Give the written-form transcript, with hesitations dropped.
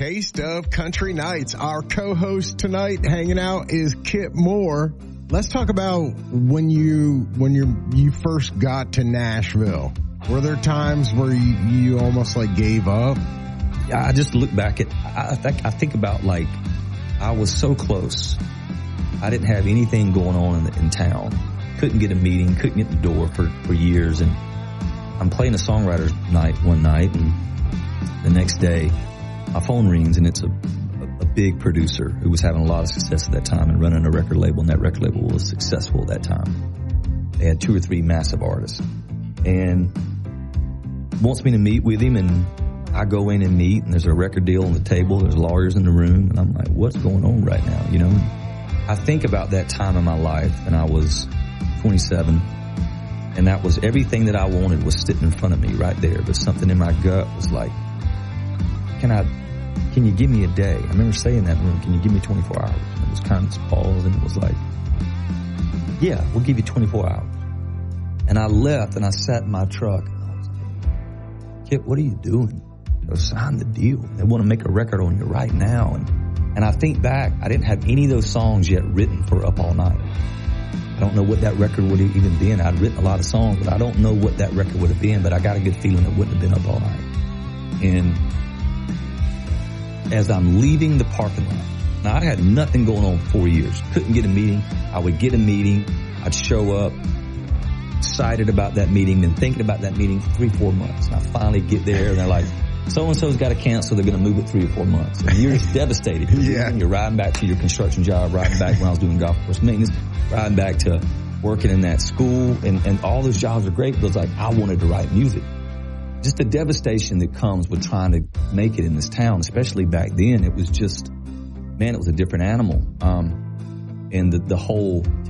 Taste of Country Nights. Our co-host tonight hanging out is Kip Moore. Let's talk about when you first got to Nashville. Were there times where you almost like gave up? I just look back at, I think about like, I was so close. I didn't have anything going on in town. Couldn't get a meeting, couldn't get the door for years. And I'm playing a songwriter's night one night, and the next day my phone rings, and it's a big producer who was having a lot of success at that time and running a record label, and that record label was successful at that time. They had 2 or 3 massive artists, and wants me to meet with him, and I go in and meet, and there's a record deal on the table, there's lawyers in the room, and I'm like, what's going on right now, you know? I think about that time in my life, and I was 27, and that was everything that I wanted was sitting in front of me right there, but something in my gut was like, can you give me a day? I remember saying that in the room, can you give me 24 hours? And it was kind of this pause, and it was like, yeah, we'll give you 24 hours. And I left, and I sat in my truck, and I was like, Kip, what are you doing? Sign the deal. They want to make a record on you right now. And I think back, I didn't have any of those songs yet written for Up All Night. I don't know what that record would have even been. I'd written a lot of songs, but I don't know what that record would have been, but I got a good feeling it wouldn't have been Up All Night. And as I'm leaving the parking lot, now I'd had nothing going on for 4 years. Couldn't get a meeting. I would get a meeting. I'd show up, excited about that meeting, been thinking about that meeting for 3-4 months. And I finally get there, and they're like, so-and-so's got to cancel. They're going to move it 3 or 4 months. And you're just devastated. Yeah. You're riding back to your construction job, riding back when I was doing golf course maintenance, riding back to working in that school. And all those jobs are great, but it's like, I wanted to write music. Just the devastation that comes with trying to make it in this town, especially back then, it was just, man, it was a different animal. And the whole,